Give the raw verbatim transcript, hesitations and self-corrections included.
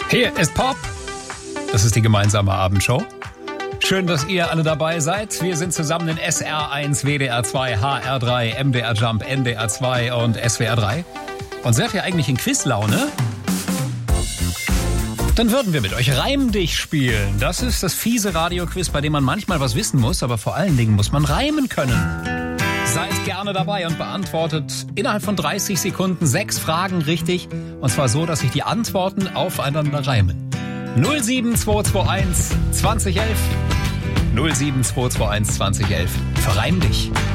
Hier ist Pop. Das ist die gemeinsame Abendshow. Schön, dass ihr alle dabei seid. Wir sind zusammen in S R eins, W D R zwei, H R drei, M D R Jump, N D R zwei und S W R drei. Und seid ihr eigentlich in Quizlaune? Dann würden wir mit euch Reim dich spielen. Das ist das fiese Radioquiz, bei dem man manchmal was wissen muss, aber vor allen Dingen muss man reimen können. Seid gerne dabei und beantwortet innerhalb von dreißig Sekunden sechs Fragen richtig. Und zwar so, dass sich die Antworten aufeinander reimen. null sieben zwei zwei eins zwanzig elf null sieben zwei zwei eins zwanzig elf. Verreim dich.